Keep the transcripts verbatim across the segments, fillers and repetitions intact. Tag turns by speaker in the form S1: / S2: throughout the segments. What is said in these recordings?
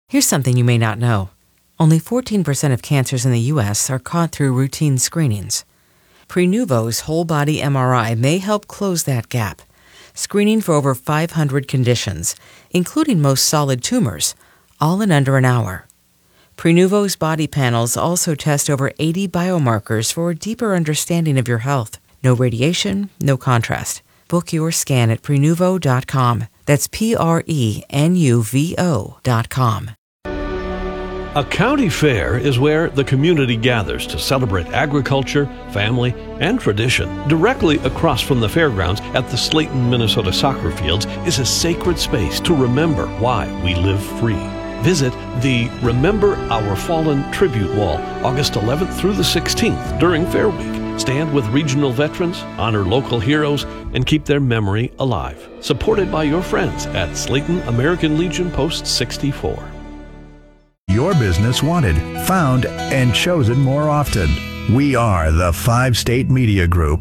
S1: Here's something you may not know. Only fourteen percent of cancers in the U S are caught through routine screenings. Prenuvo's whole-body M R I may help close that gap, screening for over five hundred conditions, including most solid tumors, all in under an hour. Prenuvo's body panels also test over eighty biomarkers for a deeper understanding of your health. No radiation, no contrast. Book your scan at Prenuvo dot com. That's P R E N U V O dot com.
S2: A county fair is where the community gathers to celebrate agriculture, family, and tradition. Directly across from the fairgrounds at the Slayton, Minnesota soccer fields is a sacred space to remember why we live free. Visit the Remember Our Fallen Tribute Wall August eleventh through the sixteenth during Fair Week. Stand with regional veterans, honor local heroes, and keep their memory alive. Supported by your friends at Slayton American Legion Post sixty-four.
S3: Your business wanted, found, and chosen more often. We are the Five State Media Group.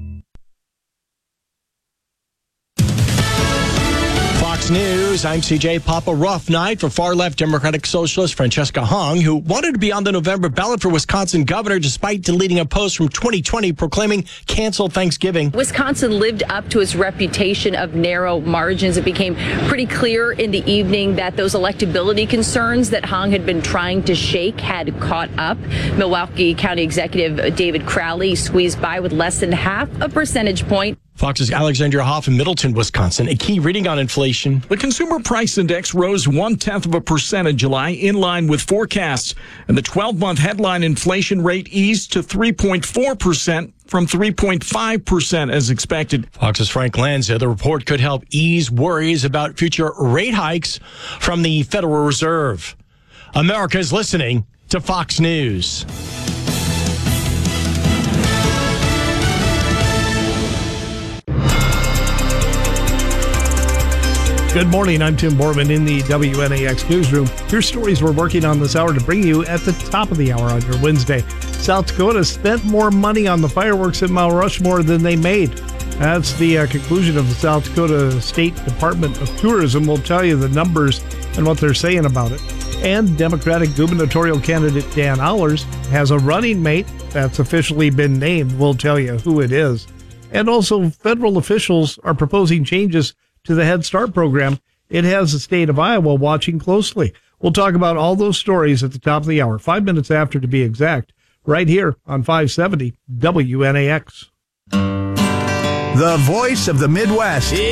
S4: Fox News, I'm C J. Papa. Rough night for far-left Democratic Socialist Francesca Hong, who wanted to be on the November ballot for Wisconsin governor despite deleting a post from twenty twenty proclaiming cancel Thanksgiving.
S5: Wisconsin lived up to its reputation of narrow margins. It became pretty clear in the evening that those electability concerns that Hong had been trying to shake had caught up. Milwaukee County Executive David Crowley squeezed by with less than half a percentage point.
S4: Fox's Alexandria Hoff in Middleton, Wisconsin. A key reading on inflation.
S6: The Consumer Price Index rose one-tenth of a percent in July, in line with forecasts. And the twelve-month headline inflation rate eased to three point four percent from three point five percent as expected.
S4: Fox's Frank Lanza. The report could help ease worries about future rate hikes from the Federal Reserve. America is listening to Fox News.
S7: Good morning, I'm Tim Borman in the W N A X newsroom. Here's stories we're working on this hour to bring you at the top of the hour on your Wednesday. South Dakota spent more money on the fireworks at Mount Rushmore than they made. That's the uh, conclusion of the South Dakota State Department of Tourism. We'll tell you the numbers and what they're saying about it. And Democratic gubernatorial candidate Dan Allers has a running mate that's officially been named. We'll tell you who it is. And also, federal officials are proposing changes to the Head Start program. It has the state of Iowa watching closely. We'll talk about all those stories at the top of the hour, five minutes after to be exact, right here on five seventy W N A X.
S3: The voice of the Midwest.